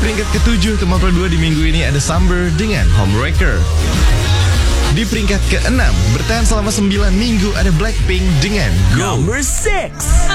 peringkat ke-7 Top 42 di minggu ini ada Summer dengan Homewrecker. Di peringkat ke-6 bertahan selama 9 minggu ada Blackpink dengan Go. Number 6.